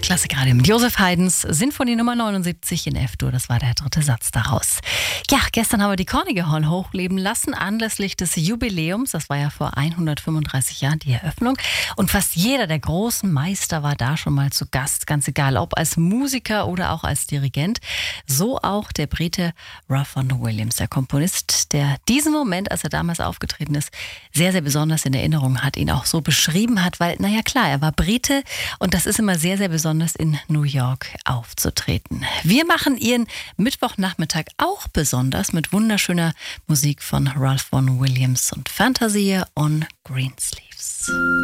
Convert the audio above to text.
Klassikradio mit Josef Haydns, Sinfonie Nummer 79 in F-Dur, das war der dritte Satz daraus. Ja, gestern haben wir die Carnegie Hall hochleben lassen, anlässlich des Jubiläums, das war ja vor 135 Jahren die Eröffnung. Und fast jeder der großen Meister war da schon mal zu Gast, ganz egal, ob als Musiker oder auch als Dirigent. So auch der Brite Ralph Vaughan Williams, der Komponist, der diesen Moment, als er damals aufgetreten ist, sehr, sehr besonders in Erinnerung hat, ihn auch so beschrieben hat, weil, naja klar, er war Brite und das ist immer sehr, sehr besonders in New York aufzutreten. Wir machen Ihren Mittwochnachmittag auch besonders mit wunderschöner Musik von Ralph Vaughan Williams und Fantasia on Greensleeves.